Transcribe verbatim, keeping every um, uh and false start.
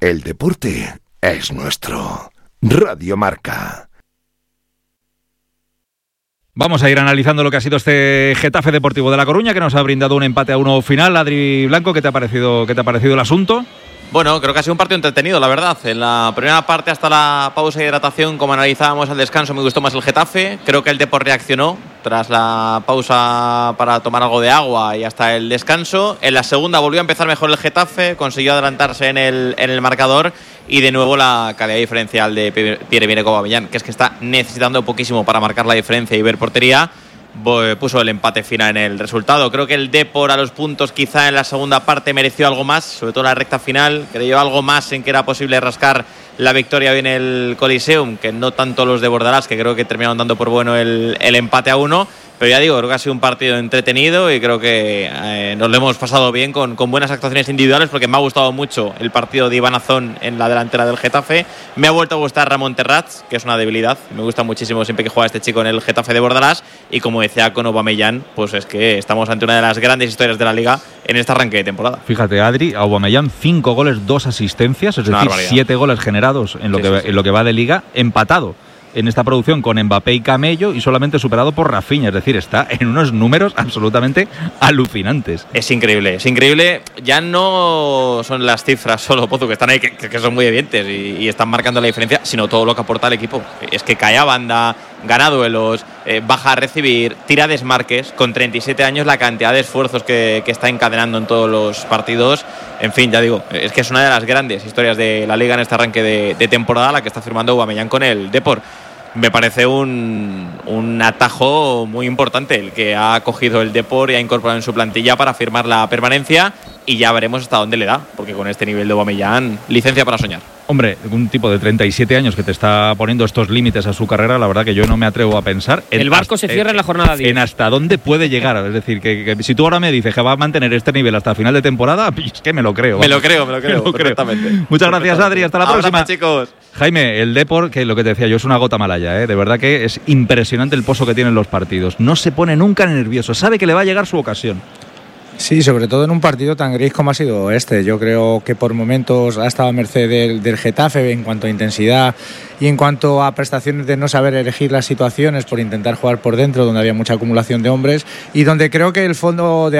El deporte es nuestro. Radio Marca. Vamos a ir analizando lo que ha sido este Getafe Deportivo de La Coruña, que nos ha brindado un empate a uno final. Adri Blanco, ¿qué te ha parecido, qué te ha parecido el asunto? Bueno, creo que ha sido un partido entretenido, la verdad. En la primera parte, hasta la pausa de hidratación, como analizábamos al descanso, me gustó más el Getafe. Creo que el Depor reaccionó tras la pausa para tomar algo de agua y hasta el descanso. En la segunda volvió a empezar mejor el Getafe, consiguió adelantarse en el, en el marcador y de nuevo la calidad diferencial de Pierre-Emerick Aubameyang, que es que está necesitando poquísimo para marcar la diferencia y ver portería. Puso el empate final en el resultado. Creo que el Depor a los puntos quizá en la segunda parte mereció algo más, sobre todo en la recta final, creyó algo más en que era posible rascar la victoria hoy en el Coliseum, que no tanto los de Bordalás, que creo que terminaron dando por bueno el, el empate a uno. Pero ya digo, creo que ha sido un partido entretenido y creo que eh, nos lo hemos pasado bien con, con buenas actuaciones individuales, porque me ha gustado mucho el partido de Iván Azón en la delantera del Getafe. Me ha vuelto a gustar Ramón Terrats, que es una debilidad. Me gusta muchísimo siempre que juega este chico en el Getafe de Bordalás. Y como decía con Aubameyang, pues es que estamos ante una de las grandes historias de la Liga en este arranque de temporada. Fíjate, Adri, Aubameyang, cinco goles, dos asistencias, es decir, siete goles generados en lo, sí, que, sí, sí. en lo que va de Liga, empatado en esta producción con Mbappé y Camello y solamente superado por Rafinha, es decir, está en unos números absolutamente alucinantes. Es increíble, es increíble. Ya no son las cifras solo, Pozo, que están ahí, que, que son muy evidentes y, y están marcando la diferencia, sino todo lo que aporta el equipo. Es que cae a banda, gana duelos, eh, baja a recibir, tira desmarques, con treinta y siete años la cantidad de esfuerzos que, que está encadenando en todos los partidos. En fin, ya digo, es que es una de las grandes historias de la Liga en este arranque de, de temporada, la que está firmando Aubameyang con el Depor. Me parece un, un atajo muy importante el que ha cogido el Depor y ha incorporado en su plantilla para firmar la permanencia, y ya veremos hasta dónde le da, porque con este nivel de Aubameyang, licencia para soñar. Hombre, un tipo de treinta y siete años que te está poniendo estos límites a su carrera, la verdad que yo no me atrevo a pensar. El barco se cierra en la jornada diez. En hasta dónde puede llegar. Es decir, que, que si tú ahora me dices que va a mantener este nivel hasta final de temporada, es que me lo creo. Me lo creo, me lo creo, me lo perfectamente. Creo. Muchas gracias, Adri. Hasta la Abrazo, próxima. Chicos. Jaime, el Depor, que lo que te decía yo, es una gota malaya, ¿eh? De verdad que es impresionante el pozo que tienen los partidos. No se pone nunca nervioso, sabe que le va a llegar su ocasión. Sí, sobre todo en un partido tan gris como ha sido este. Yo creo que por momentos ha estado a merced del, del Getafe en cuanto a intensidad y en cuanto a prestaciones de no saber elegir las situaciones por intentar jugar por dentro, donde había mucha acumulación de hombres y donde creo que el fondo de